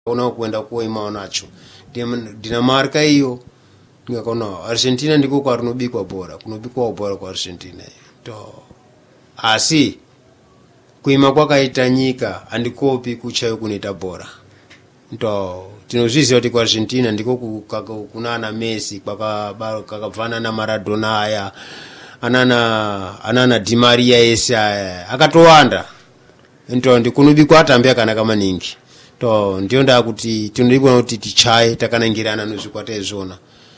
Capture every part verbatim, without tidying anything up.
ona kuenda kuima nacho Dinamarca hiyo ngakona Argentina ndiko kwa runobikwa bora kunobikwa bora kwa Argentina to asi kuima kwakaita nyika andikopi kuchayo kunita bora ndo tinozviziva kuti kwa Argentina ndiko kunana Messi kwaka kakabvana na Maradona aya anana anana Di Maria ese aya akatowanda ndo ndikunobikwa atambi akanaka maningi to ndio nda kuti tinodikwa kuti tichaye takanangirana nozvikwata izvona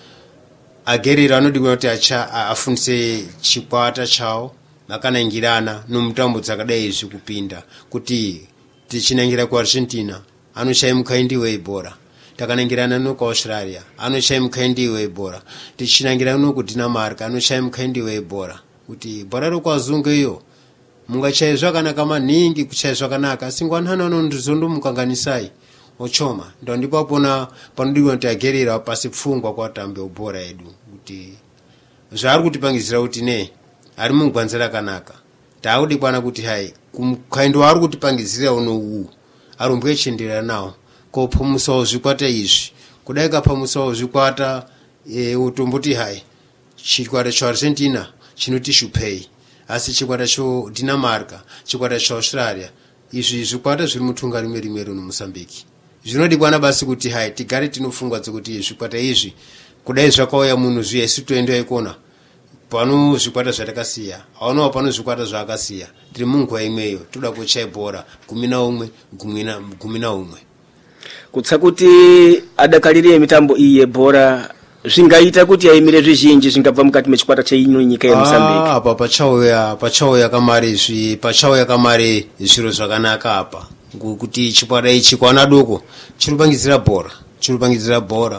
agerera anodikwa kuti acha afundise chikwata chawo vakanangirana nomutambo dzakadai izvi kupinda kuti tichinangira ku Argentina anoshaya mukaindi weibora takanangirana no ku Australia anoshaya mukaindi weibora tichinangira no ku Denmark anoshaya mukaindi weibora kuti bora ro kwazungu iyo mungachaye zvakanaka maningi kuchaye zvakanaka singwanhana nondizondo mukanganisai ochoma ndo ndipo apona panodikwa kuti agerera pasi pfungwa kwatambe ubora edu kuti zvari kutipangizira kuti ne ari mungwanzira kanaka taudi kwana kuti hai kumkaindo ari kutipangizira uno u arumbwe chendera nawo ko phomusawo zvikwata izvi kudai ka phomusawo zvikwata e utomboti hai chikwata cha Argentina chinotishupei asi chikwata cho Dinamarca chikwata cha Australia izvi zvikwata zviri mutunga rimwe rimwe rino Mozambique zvinodikwana basi kuti hai tigare tinofungwa kuti zvikwata izvi kudai zvakauya munhu zviyesi toenda ikona pano zvikwata zvatakasiya aonawo pano zvikwata zvakasiya tiri munguva imweyo toda kuchaya bhora gumi na umwe gumi na umwe kutsa kuti adakalire mitambo iyi yebhora zvingaita kuti aimire zvizhinji zvingabva mukati mechikwata cheino nyika ya Mozambique ah apa pachauya pachauya kamari zvi pachauya kamari zviro zvakanaka apa kuti chikwata ichi kwana doko chirupangizira bhora chirupangizira bhora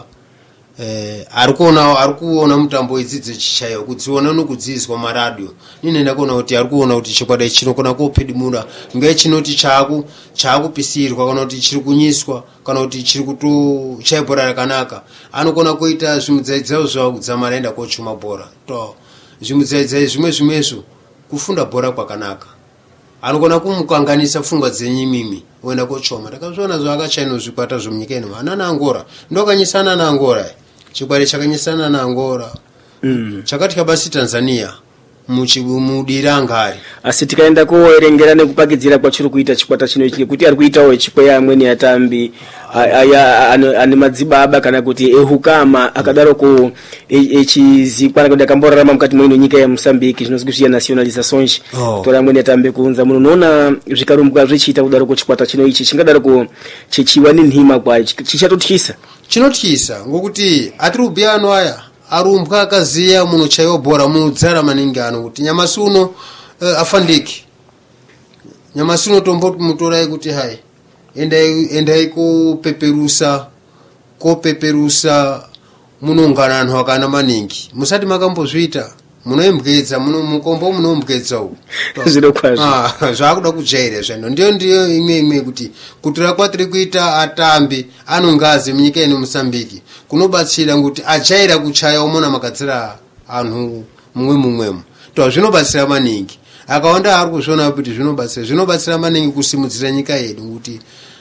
eh arikuona arikuona mutambo idzidze chichayo kudziona nokudzizwa maradio nini ndakuona kuti arikuona kuti chikwata ichi chinokona kupedimura nge chinoti chaku chakupisirwa kana kuti chiri kunyiswa kana kuti chiri kuto chaibhora rakanaka anokona kuita zvimudzaidzao zvawo kudzamaraenda kochuma bhora to zvimudzaidzai zvimwe zvimwezo kufunda bhora kwakanaka anokona kumukanganisa pfungwa dzenyimimi oenda kochoma takazviona zvakachaino zvikwata zvomunyika ino anana Angola ndokanyisana na Angola chikwari chakanyisana na Angola mm. chakatika basi Tanzania muchimudirangari asi tikaenda koerengera nekupakidzira kwachiri kuita chikwata chino ichi kuti ari kuitawo chikweya amweni atambi aya ane madzibaba kana kuti ehukama akadaro ko echizikwana kuti akamborarama mukati mwino nyika ya Mozambique zvinozikuziya nationalizações oh. tora amweni atambe kuunza muno noona zvikarumbuka zvichiita kudaro ko chikwata chino ichi chingadaro ko chichiwa ninhima kwacho chichatotyisa chinotyisa ngokuti atiri kubhuya ano aya arumbwa akaziya muno chaiwa bhora munodzara maningi ano kuti nyamasi uno uh, afandiki nyamasi uno tomboti mutorai kuti hai endai endai kupeperusa kopeperusa munongana anhu akana maningi musati makambozviita munoembwedza muno mukombo munoembwedza u zviro kwazvo ah zvakuda kujaira zvino ndio ndio imwe imwe kuti kutura kwatiri kuita atambi anongazi munyika ino Mozambique kunobatsira kuti ajaira kuchaya umona makadzira anhu mumwe mumwe to zvinobatsira maningi akaonda ari kuzvona kuti zvinobatsira zvinobatsira maningi kusimudzira nyika yedu kuti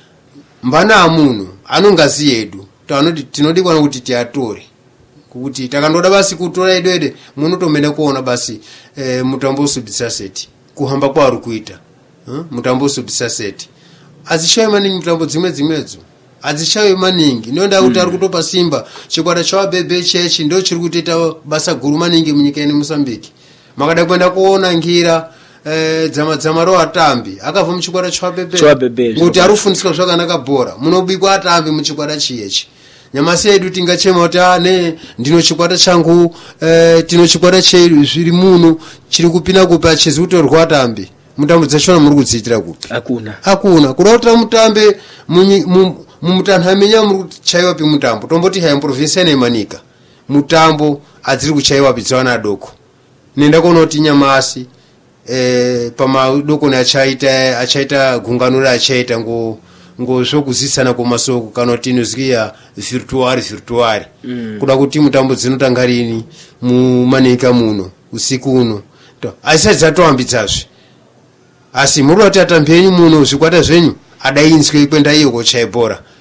mbana amunhu anongazi yedu to anoti tinodikwana kuti tiatore kuti takandoda basi kutora idwede munotomenda kuona basi eh, mutambo subisa set kuhamba kwa ari kuita huh? mutambo subisa set azishaye maningi mutambo dzimwe dzimwedzo azishaye maningi ndonda kuti ari kutopa simba chikwata cha bebe chechi ndo chiri kutoita basa guru maningi munyika ino Mozambique makada kwenda kuona ngira eh dzama dzamaro atambi akabva muchikwata cha bebe kuti ari kufundiswa zvakanaka bhora munobikwa atambi muchikwata chiyechi nyamasi yedu tingachema kuti ane ndino chikwata changu eh tino chikwata chedu zviri muno chiri kupina kupa chizutorwa atambi mutambo dzachona muri kudziitira kupi hakuna hakuna kurauta mutambe mumutanhamenya muri kuchaiwa pi mutambo tomboti hai province ne manika mutambo adziri kuchaiwa pidzana doko nenda kuona kuti nyamasi eh pama doko ne achaita achaita gunganura achaita ngo ngo zvokuzisana kumasoko kana tinozviya virtual virtual mm. kuda kuti mutambo dzinotanga rini mu manika muno usiku uno to aisadzatoambidzazve asi muri kuti atambenyu muno zvikwata zvenyu adainzwe kwenda iyo kochaya bhora